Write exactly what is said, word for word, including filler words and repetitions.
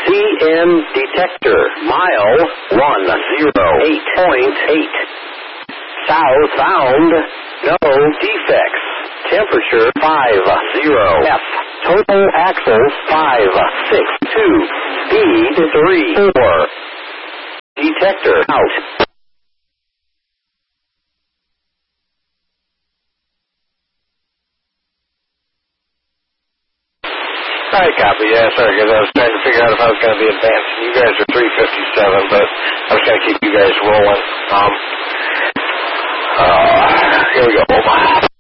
P N detector, mile one zero eight point eight. South bound, no defects. Temperature five zero F. Total axles five six two. Speed three four. Detector out. All right, copy. Yeah, sorry, because I was trying to figure out if I was going to be advancing. You guys are three fifty-seven, but I was going to keep you guys rolling. Um, uh, here we go.